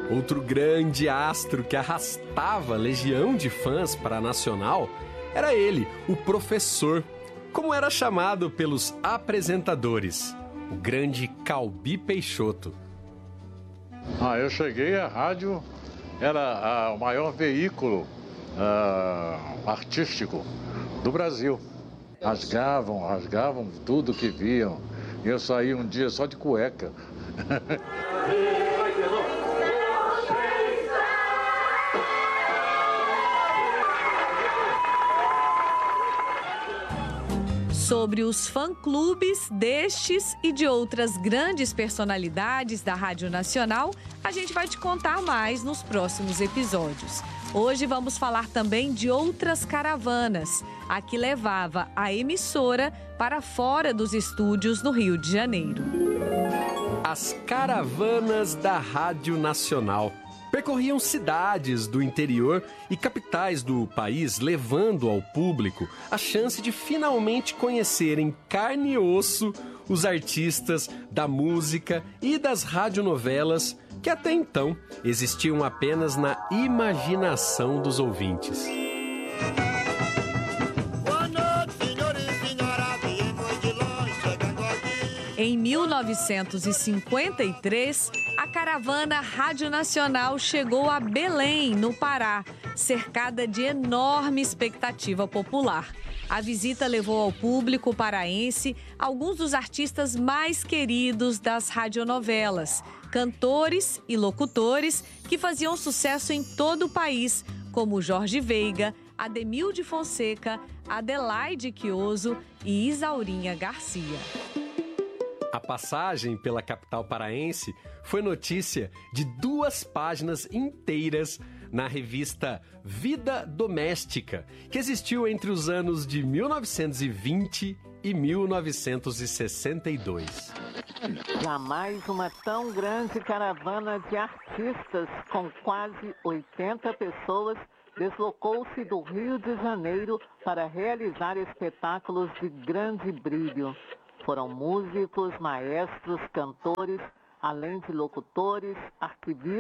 Outro grande astro que arrastava legião de fãs para a Nacional era ele, o professor, como era chamado pelos apresentadores, o grande Calbi Peixoto. Eu cheguei, a rádio era o maior veículo artístico do Brasil. Rasgavam tudo que viam. E eu saí um dia só de cueca. Sobre os fã-clubes destes e de outras grandes personalidades da Rádio Nacional, a gente vai te contar mais nos próximos episódios. Hoje vamos falar também de outras caravanas, a que levava a emissora para fora dos estúdios no Rio de Janeiro. As caravanas da Rádio Nacional percorriam cidades do interior e capitais do país, levando ao público a chance de finalmente conhecer em carne e osso os artistas da música e das radionovelas que até então existiam apenas na imaginação dos ouvintes. Em 1953, a caravana Rádio Nacional chegou a Belém, no Pará, cercada de enorme expectativa popular. A visita levou ao público paraense alguns dos artistas mais queridos das radionovelas, cantores e locutores que faziam sucesso em todo o país, como Jorge Veiga, Ademil de Fonseca, Adelaide Quioso e Isaurinha Garcia. A passagem pela capital paraense foi notícia de 2 páginas inteiras na revista Vida Doméstica, que existiu entre os anos de 1920 e 1962. Jamais uma tão grande caravana de artistas, com quase 80 pessoas, deslocou-se do Rio de Janeiro para realizar espetáculos de grande brilho. Foram músicos, maestros, cantores, além de locutores, arquivistas